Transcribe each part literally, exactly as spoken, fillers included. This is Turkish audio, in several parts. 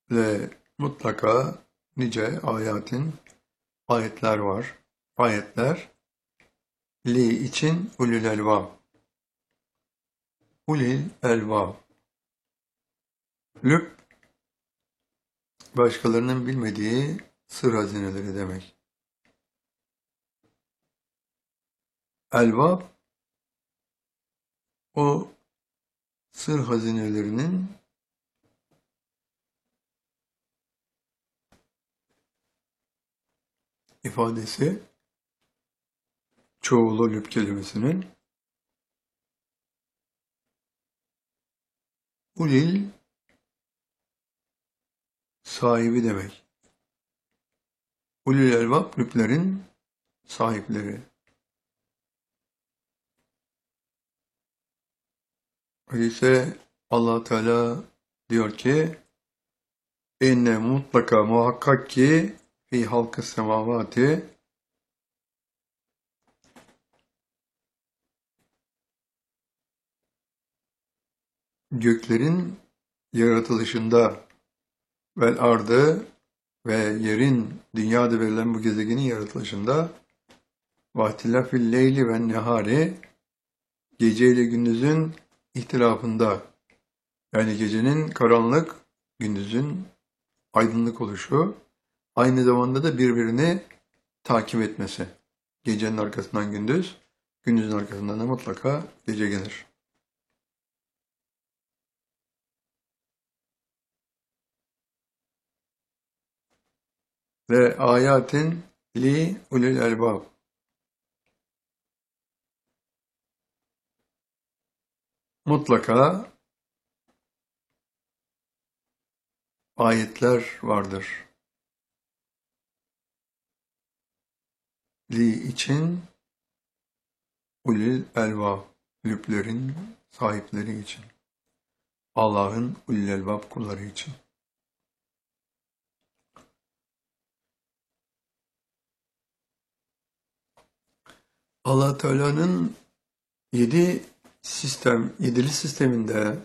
Ve mutlaka nice ayetin ayetler var. Ayetler li için ulul elbab. Ulil elbab. Lüb, başkalarının bilmediği sır hazineleri demek. Elbab, o sır hazinelerinin ifadesi, çoğulu lüb kelimesinin. Ulil, sahibi demek. Ulil elbab, lüblerin sahipleri. Öyleyse Allah Teala diyor ki, inne mutlaka muhakkak ki fi halkı semavati, göklerin yaratılışında vel ardı ve yerin, dünyada verilen bu gezegenin yaratılışında vahtilafil leyli ve nehari, gece ile gündüzün ihtilafında, yani gecenin karanlık, gündüzün aydınlık oluşu, aynı zamanda da birbirini takip etmesi. Gecenin arkasından gündüz, gündüzün arkasından da mutlaka gece gelir. Ve ayatin li ulil elbab. Mutlaka ayetler vardır. Li için ulil elbab, lüblerin sahipleri için. Allah'ın ulil elbab kulları için. Allah Teala'nın yedi sistem, yedili sisteminde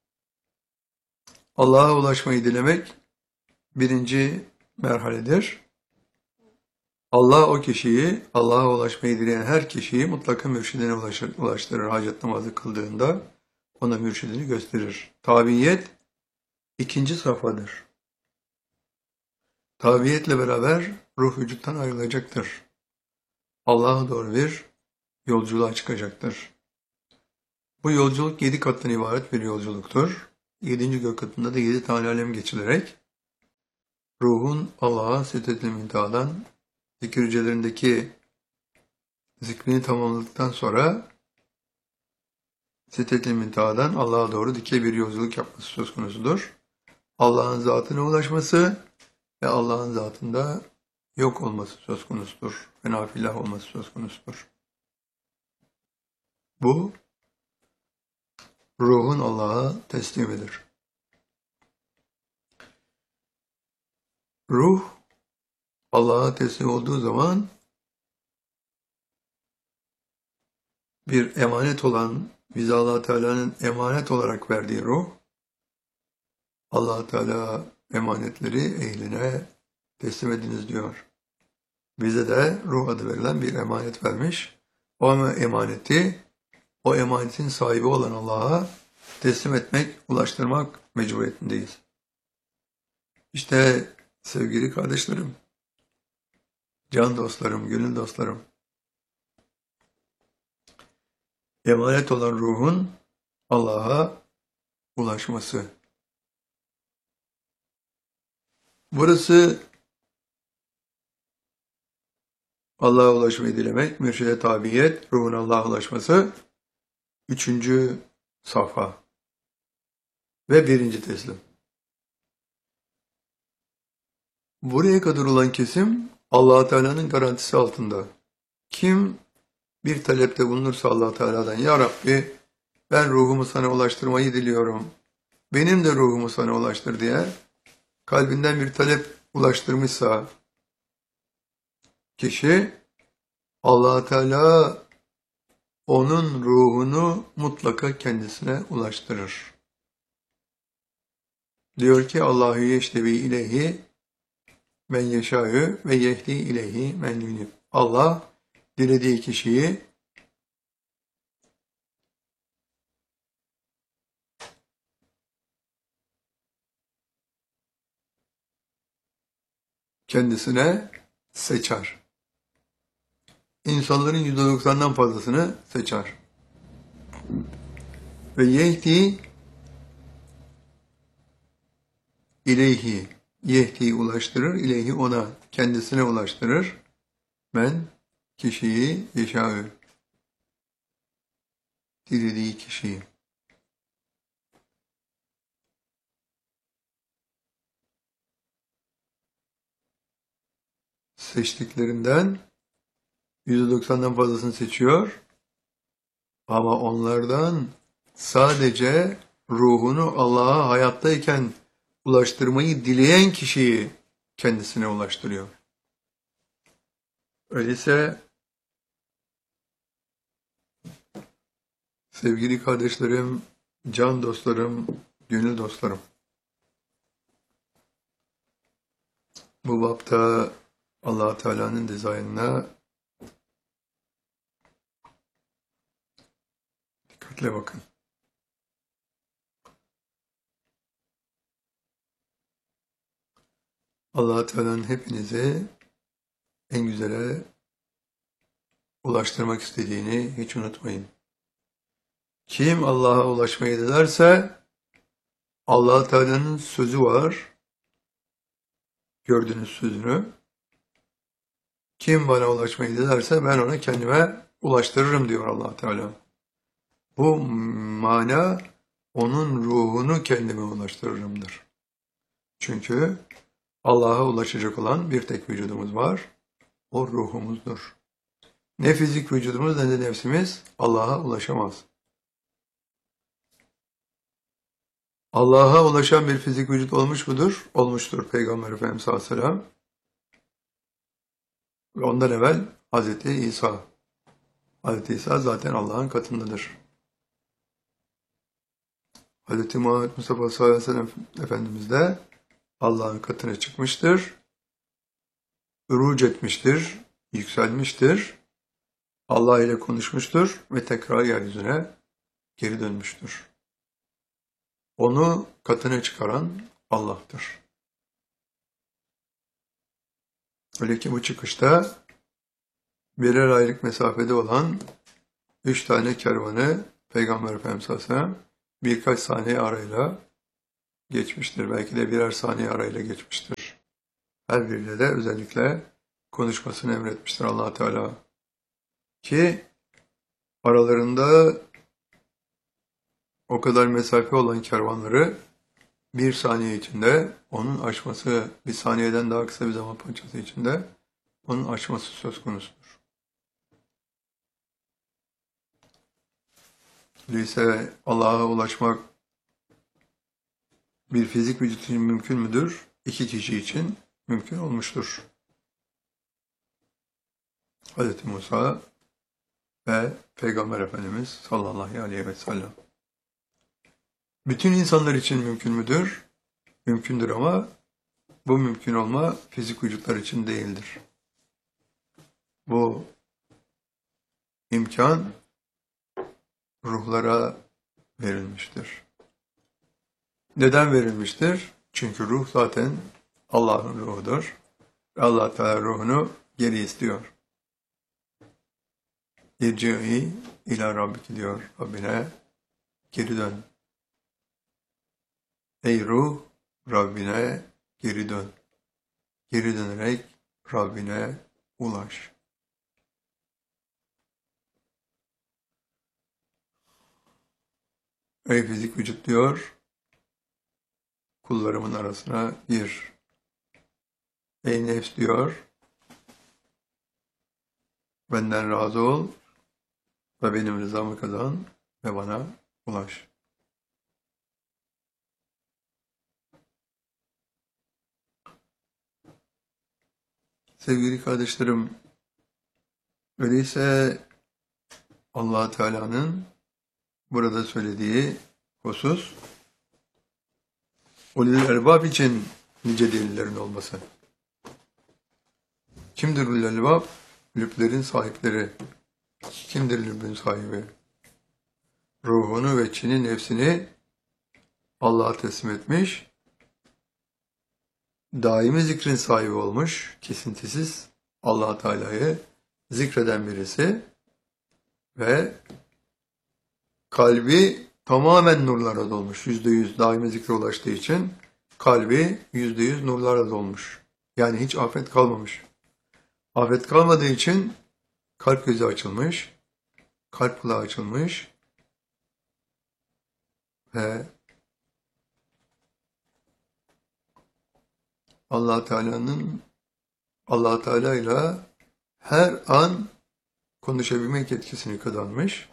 Allah'a ulaşmayı dilemek birinci merhaledir. Allah o kişiyi, Allah'a ulaşmayı dileyen her kişiyi mutlaka mürşidine ulaşır, ulaştırır. Hacet namazı kıldığında ona mürşidini gösterir. Tabiyet ikinci safhadır. Tabiyetle beraber ruh vücuttan ayrılacaktır. Allah'a doğru bir yolculuğa çıkacaktır. Bu yolculuk yedi kattan ibaret bir yolculuktur. Yedinci gök katında da yedi tane alem geçilerek ruhun Allah'a sitet-i müntahadan zikir hücrelerindeki zikrini tamamladıktan sonra sitet-i müntahadan Allah'a doğru dikey bir yolculuk yapması söz konusudur. Allah'ın zatına ulaşması ve Allah'ın zatında yok olması söz konusudur. Fenafillah olması söz konusudur. Bu ruhun Allah'a teslimidir. Ruh Allah'a teslim olduğu zaman bir emanet olan, bize Allah Teala'nın emanet olarak verdiği ruh, Allah Teala emanetleri ehline teslim ediniz diyor. Bize de ruh adı verilen bir emanet vermiş. O emaneti, o emanetin sahibi olan Allah'a teslim etmek, ulaştırmak mecburiyetindeyiz. İşte sevgili kardeşlerim, can dostlarım, gönül dostlarım, emanet olan ruhun Allah'a ulaşması. Burası Allah'a ulaşmayı dilemek, mürşide tabiyet, ruhun Allah'a ulaşması, üçüncü safha ve birinci teslim. Buraya kadar olan kesim Allah Teala'nın garantisi altında. Kim bir talepte bulunursa Allah Teala'dan, ya Rabbi ben ruhumu sana ulaştırmayı diliyorum, benim de ruhumu sana ulaştır diye kalbinden bir talep ulaştırmışsa kişi, Allah Teala onun ruhunu mutlaka kendisine ulaştırır. Diyor ki Allahu yeştevi ileyhi men yeşâ'ü ve yehdi ileyhi men yunib. Allah dilediği kişiyi kendisine seçer. İnsanların yüzde doksandan fazlasını seçer. Ve yehdi ileyhi, yehdi ulaştırır, ileyhi ona, kendisine ulaştırır. Men kişiyi yeşâ'ü, dilediği kişiyi. Seçtiklerinden yüzde doksandan fazlasını seçiyor. Ama onlardan sadece ruhunu Allah'a hayattayken ulaştırmayı dileyen kişiyi kendisine ulaştırıyor. Öyleyse sevgili kardeşlerim, can dostlarım, gönül dostlarım, bu bapta Allah Teala'nın dizaynına dikkatle bakın. Allah Teala'nın hepinizi en güzele ulaştırmak istediğini hiç unutmayın. Kim Allah'a ulaşmayı dilerse Allah Teala'nın sözü var. Gördüğünüz sözünü. Kim bana ulaşmayı dilerse ben ona kendime ulaştırırım diyor Allah Teala. Bu mana onun ruhunu kendime ulaştırırımdır. Çünkü Allah'a ulaşacak olan bir tek vücudumuz var. O ruhumuzdur. Ne fizik vücudumuz ne de nefsimiz Allah'a ulaşamaz. Allah'a ulaşan bir fizik vücut olmuş mudur? Olmuştur Peygamber Efendimiz sallallahu aleyhi ve sellem. Ve ondan evvel Hazreti İsa. Hazreti İsa zaten Allah'ın katındadır. Hazreti Muhammed Mustafa sallallahu aleyhi ve sellem Efendimiz de Allah'ın katına çıkmıştır. Üruc etmiştir, yükselmiştir. Allah ile konuşmuştur ve tekrar yeryüzüne geri dönmüştür. Onu katına çıkaran Allah'tır. Öyle ki bu çıkışta birer aylık mesafede olan üç tane kervanı Peygamber Efendimiz sallallahu aleyhi ve sellem birkaç saniye arayla geçmiştir. Belki de birer saniye arayla geçmiştir. Her biriyle de özellikle konuşmasını emretmiştir Allah Teala. Ki aralarında o kadar mesafe olan kervanları bir saniye içinde onun aşması, bir saniyeden daha kısa bir zaman parçası içinde onun aşması söz konusudur. Öyleyse Allah'a ulaşmak bir fizik vücut için mümkün müdür? İki kişi için mümkün olmuştur. Hazreti Musa ve Peygamber Efendimiz sallallahu aleyhi ve sellem. Bütün insanlar için mümkün müdür? Mümkündür ama bu mümkün olma fizik vücutlar için değildir. Bu imkan ruhlara verilmiştir. Neden verilmiştir? Çünkü ruh zaten Allah'ın ruhudur. Allah Teala ruhunu geri istiyor. İrci'i ila Rabbiki diyor Rabbine, geri dön. Ey ruh, Rabbine geri dön. Geri dönerek Rabbine ulaş. Ey fizik vücut diyor, kullarımın arasına gir. Ey nefs diyor, benden razı ol ve benim rızamı kazan ve bana ulaş. Sevgili kardeşlerim, öyleyse Allah Teala'nın burada söylediği husus ulul elbab için nice delillerin olması. Kimdir ulul elbab? Lüblerin sahipleri. Kimdir lübün sahibi? Ruhunu ve çini nefsini Allah'a teslim etmiş, daimi zikrin sahibi olmuş, kesintisiz Allah Teala'yı zikreden birisi ve kalbi tamamen nurlara dolmuş. Yüzde yüz daimi zikre ulaştığı için kalbi yüzde yüz nurlarla dolmuş. Yani hiç afet kalmamış. Afet kalmadığı için kalp gözü açılmış, kalp kulağı açılmış ve Allah Teala'nın Allah Teala ile her an konuşabilmek yetkisini kazanmış.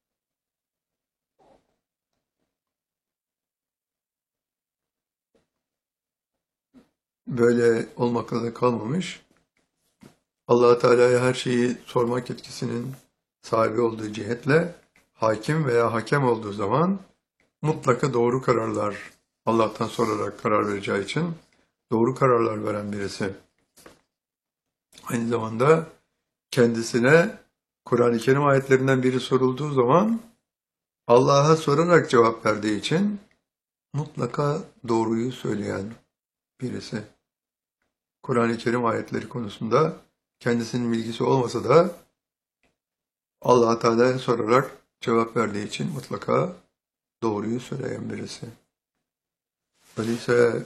Böyle olmakla da kalmamış. Allah Teala'ya her şeyi sormak yetkisinin sahibi olduğu cihetle hakim veya hakem olduğu zaman mutlaka doğru kararlar Allah'tan sorarak karar vereceği için doğru kararlar veren birisi. Aynı zamanda kendisine Kur'an-ı Kerim ayetlerinden biri sorulduğu zaman Allah'a sorarak cevap verdiği için mutlaka doğruyu söyleyen birisi. Kur'an-ı Kerim ayetleri konusunda kendisinin bilgisi olmasa da Allah Teala'ya sorarak cevap verdiği için mutlaka doğruyu söyleyen birisi. Öyleyse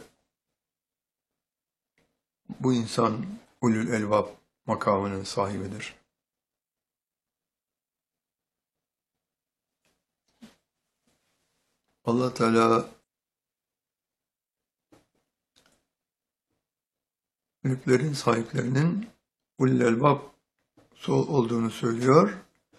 bu insan ulul elbab makamının sahibidir. Allah Teala mülklerin sahiplerinin ulul elbab olduğunu söylüyor.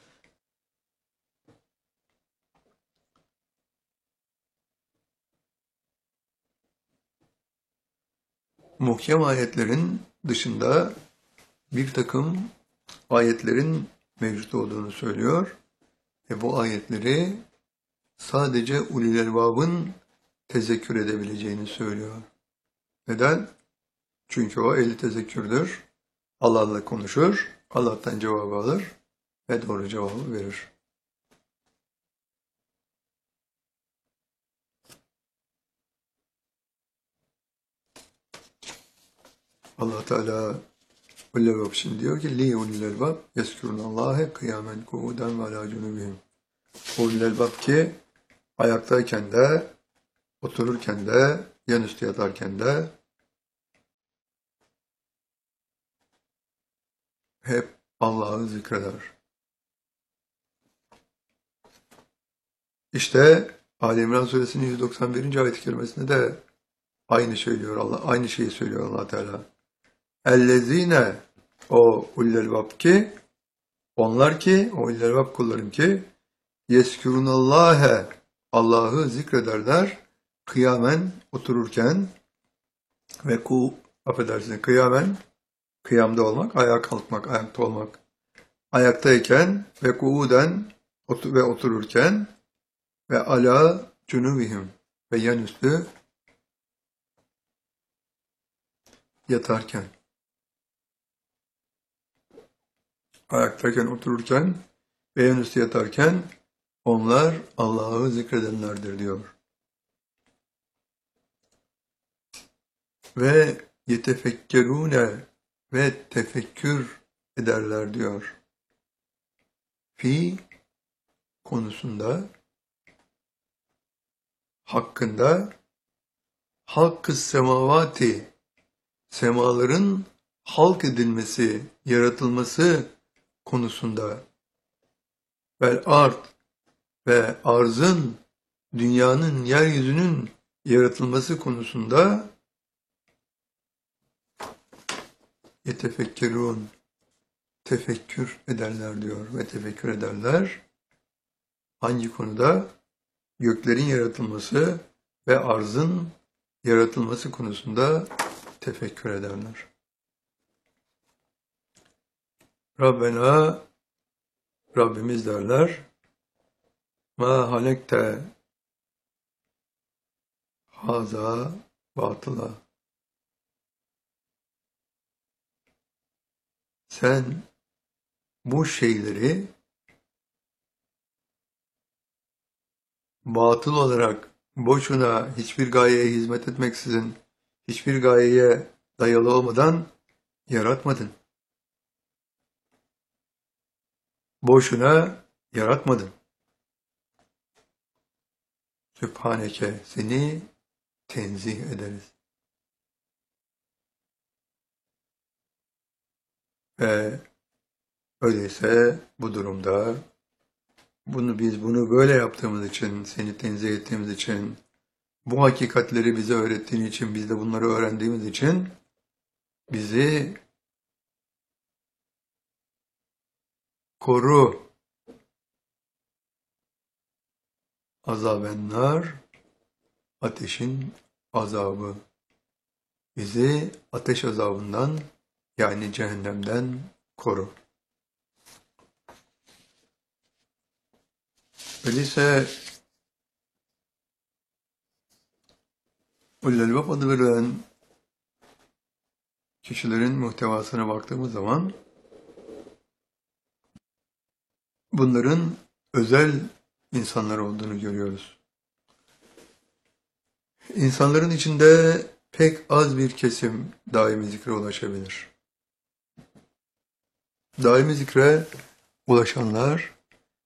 Muhkem ayetlerin dışında bir takım ayetlerin mevcut olduğunu söylüyor ve bu ayetleri sadece ulul elbabın tezekkür edebileceğini söylüyor. Neden? Çünkü o ehli tezekkürdür. Allah'la konuşur, Allah'tan cevabı alır ve doğru cevabı verir. Allah Teala ulul elbab için diyor ki li ulul elbab yezkurunallaha kıyamen kuuden ve ala cunubihim. Ulul elbab ki ayaktayken de, otururken de, yan üstü yatarken de hep Allah'ı zikreder. İşte Ali İmran Suresinin yüz doksan birinci ayet-i kerimesinde de aynı söylüyor Allah, aynı şeyi söylüyor Allah Teala. Ellezine o ulul elbab ki onlar ki o ulul elbab kullarım ki yezkurunallâhe Allah'ı zikrederler kıyamen otururken ve ku affedersiniz kıyamen kıyamda olmak, ayağa kalkmak, ayakta olmak. Ayaktayken ve kuuden ve otururken ve ala cunubihim ve yan üstü yatarken. Ayaktayken, otururken ve yan üstü yatarken onlar Allah'ı zikredenlerdir diyor. Ve yetefekkerune ve tefekkür ederler diyor. Fi konusunda hakkında hakkı semavati semaların halk edilmesi, yaratılması konusunda vel ard ve arzın dünyanın, yeryüzünün yaratılması konusunda yetefekkerun tefekkür ederler diyor ve tefekkür ederler. Hangi konuda? Göklerin yaratılması ve arzın yaratılması konusunda tefekkür ederler. Rabbena Rabbimiz derler. Ma halekte haza batıla. Sen bu şeyleri batıl olarak boşuna hiçbir gayeye hizmet etmeksizin, hiçbir gayeye dayalı olmadan yaratmadın. Boşuna yaratmadın. Sübhaneke, seni tenzih ederiz. Ve öyleyse bu durumda bunu biz bunu böyle yaptığımız için, seni tenzih ettiğimiz için, bu hakikatleri bize öğrettiğin için, biz de bunları öğrendiğimiz için bizi koru. Azabennar, ateşin azabı. Bizi ateş azabından, yani cehennemden koru. Öyleyse Ulul Albab adı verilen kişilerin muhtevasına baktığımız zaman bunların özel insanlar olduğunu görüyoruz. İnsanların içinde pek az bir kesim daimi zikre ulaşabilir. Daimi zikre ulaşanlar,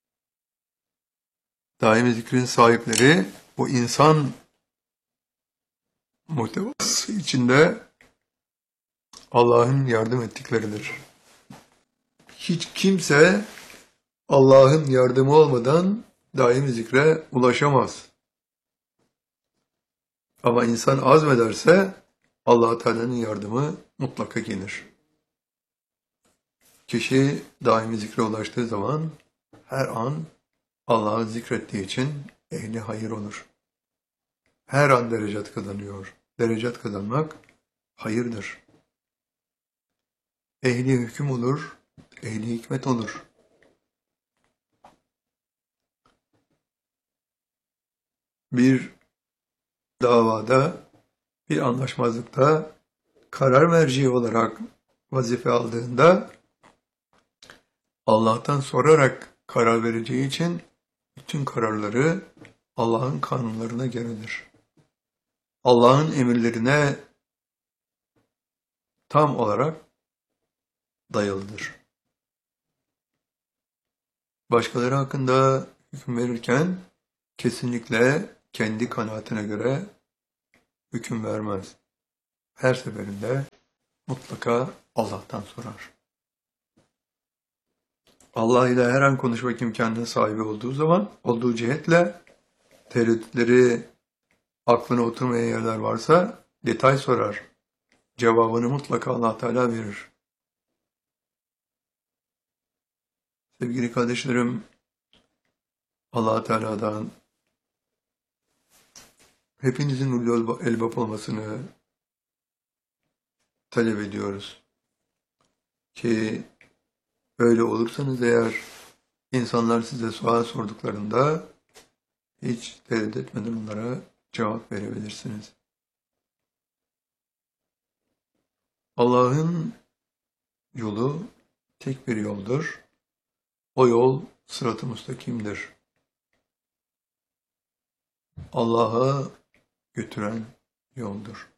daimi zikrin sahipleri, bu insan muhtevası içinde Allah'ın yardım ettikleridir. Hiç kimse Allah'ın yardımı olmadan daimi zikre ulaşamaz. Ama insan azmederse Allah-u Teala'nın yardımı mutlaka gelir. Kişi daimi zikre ulaştığı zaman her an Allah'ı zikrettiği için ehli hayır olur. Her an derecat kazanıyor. Derecat kazanmak hayırdır. Ehli hüküm olur, ehli hikmet olur. Bir davada, bir anlaşmazlıkta karar merci olarak vazife aldığında Allah'tan sorarak karar vereceği için bütün kararları Allah'ın kanunlarına göredir. Allah'ın emirlerine tam olarak dayalıdır. Başkaları hakkında hüküm verirken kesinlikle kendi kanaatine göre hüküm vermez. Her seferinde mutlaka Allah'tan sorar. Allah ile her an konuşmak imkanına sahibi olduğu zaman, olduğu cihetle tereddütleri, aklına oturmayan yerler varsa detay sorar. Cevabını mutlaka Allah Teala verir. Sevgili kardeşlerim, Allah Teala'dan hepinizin ulul elbap olmasını talep ediyoruz. Ki öyle olursanız eğer insanlar size sual sorduklarında hiç tereddüt etmeden onlara cevap verebilirsiniz. Allah'ın yolu tek bir yoldur. O yol sırat-ı müstakimdir. Allah'a götüren yoldur.